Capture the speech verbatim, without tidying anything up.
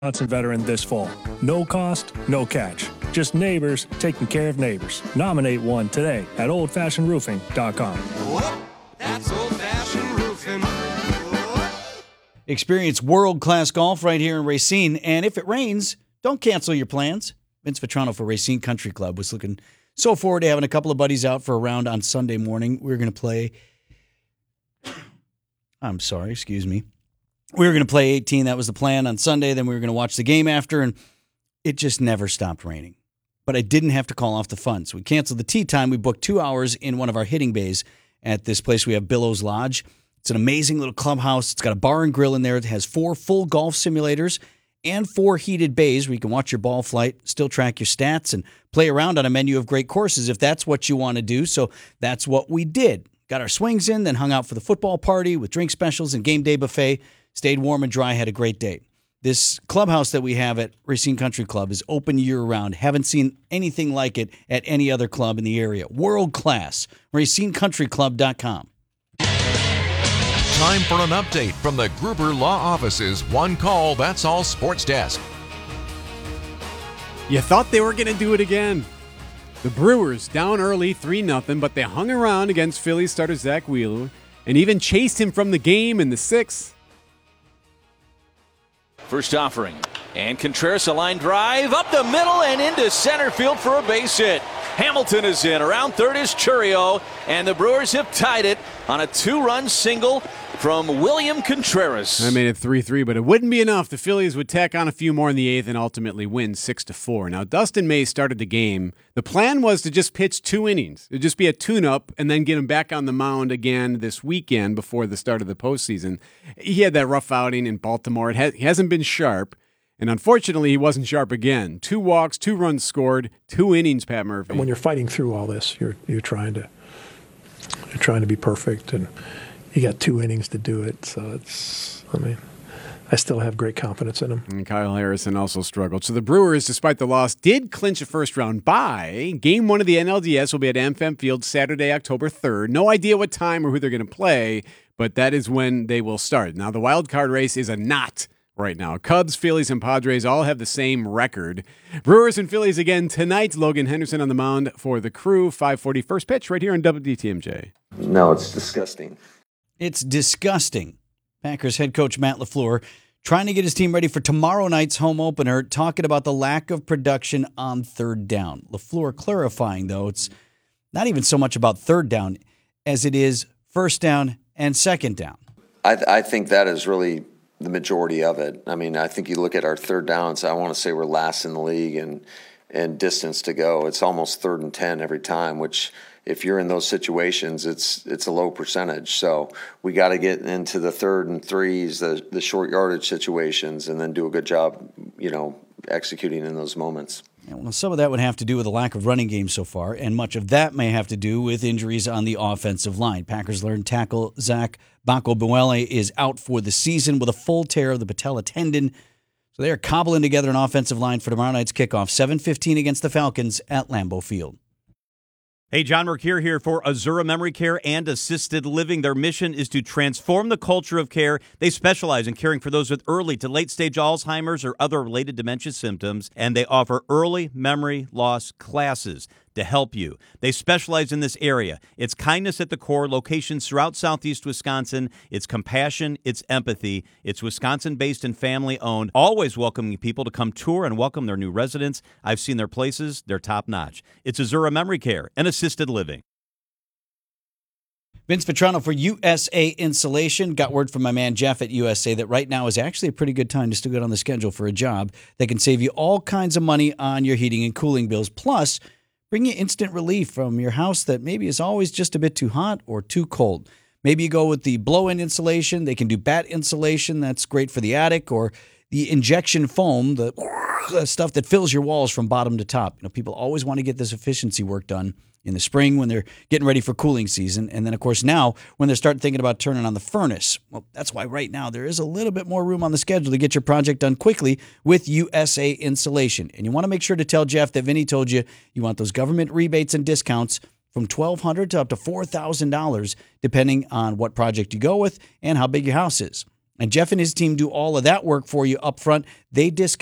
Wisconsin veteran this fall. No cost, no catch. Just neighbors taking care of neighbors. Nominate one today at old fashioned roofing dot com. Whoop, that's old-fashioned roofing. Whoop. Experience world-class golf right here in Racine. And if it rains, don't cancel your plans. Vince Vitrano for Racine Country Club was looking so forward to having a couple of buddies out for a round on Sunday morning. We were going to play... I'm sorry, excuse me. We were going to play eighteen. That was the plan on Sunday. Then we were going to watch the game after, and it just never stopped raining. But I didn't have to call off the fun. So we canceled the tee time. We booked two hours in one of our hitting bays at this place we have, Billows Lodge. It's an amazing little clubhouse. It's got a bar and grill in there. It has four full golf simulators and four heated bays where you can watch your ball flight, still track your stats, and play around on a menu of great courses if that's what you want to do. So that's what we did. Got our swings in, then hung out for the football party with drink specials and game day buffet. Stayed warm and dry, had a great day. This clubhouse that we have at Racine Country Club is open year-round. Haven't seen anything like it at any other club in the area. World class. Racine Country Club dot com. Time for an update from the Gruber Law Office's One Call, That's All Sports Desk. You thought they were going to do it again. The Brewers down early three nothing, but they hung around against Phillies starter Zach Wheeler and even chased him from the game in the sixth. First offering, and Contreras a line drive up the middle and into center field for a base hit. Hamilton is in. Around third is Churio, and the Brewers have tied it on a two-run single from William Contreras. I made it three three, but it wouldn't be enough. The Phillies would tack on a few more in the eighth and ultimately win six to four. Now, Dustin May started the game. The plan was to just pitch two innings. It would just be a tune-up and then get him back on the mound again this weekend before the start of the postseason. He had that rough outing in Baltimore. It has, he hasn't been sharp, and unfortunately, he wasn't sharp again. Two walks, two runs scored, two innings, Pat Murphy. And when you're fighting through all this, you're you're trying to you're trying to be perfect, and you got two innings to do it. So it's, I mean, I still have great confidence in him. And Kyle Harrison also struggled. So the Brewers, despite the loss, did clinch a first-round bye. Game one of the N L D S will be at AmFam Field Saturday, October third. No idea what time or who they're going to play, but that is when they will start. Now, the wild card race is a knot right now. Cubs, Phillies, and Padres all have the same record. Brewers and Phillies again tonight. Logan Henderson on the mound for the Crew. five forty first pitch right here on W D T M J. No, it's disgusting. It's disgusting. Packers head coach Matt LaFleur trying to get his team ready for tomorrow night's home opener, talking about the lack of production on third down. LaFleur clarifying, though, it's not even so much about third down as it is first down and second down. I, th- I think that is really the majority of it. I mean, I think you look at our third downs, I want to say we're last in the league and, and distance to go. It's almost third and ten every time, which if you're in those situations, it's it's a low percentage. So we got to get into the third and threes, the, the short yardage situations, and then do a good job, you know, executing in those moments. Yeah, well, some of that would have to do with the lack of running game so far, and much of that may have to do with injuries on the offensive line. Packers learned tackle Zach Bacco-Buele is out for the season with a full tear of the patella tendon. So they are cobbling together an offensive line for tomorrow night's kickoff, seven fifteen against the Falcons at Lambeau Field. Hey, John Mercure here for Azura Memory Care and Assisted Living. Their mission is to transform the culture of care. They specialize in caring for those with early to late-stage Alzheimer's or other related dementia symptoms, and they offer early memory loss classes to help you. They specialize in this area. It's kindness at the core, locations throughout southeast Wisconsin. It's compassion, it's empathy. It's Wisconsin-based and family-owned, always welcoming people to come tour and welcome their new residents. I've seen their places. They're top-notch. It's Azura Memory Care and Assisted Living. Vince Vitrano for U S A Insulation. Got word from my man Jeff at U S A that right now is actually a pretty good time to still get on the schedule for a job that can save you all kinds of money on your heating and cooling bills. Plus, bring you instant relief from your house that maybe is always just a bit too hot or too cold. Maybe you go with the blow-in insulation. They can do bat insulation. That's great for the attic, or the injection foam, the stuff that fills your walls from bottom to top. You know, people always want to get this efficiency work done in the spring when they're getting ready for cooling season. And then, of course, now when they're starting thinking about turning on the furnace. Well, that's why right now there is a little bit more room on the schedule to get your project done quickly with U S A Insulation. And you want to make sure to tell Jeff that Vinny told you you want those government rebates and discounts from twelve hundred dollars to up to four thousand dollars, depending on what project you go with and how big your house is. And Jeff and his team do all of that work for you up front. They discount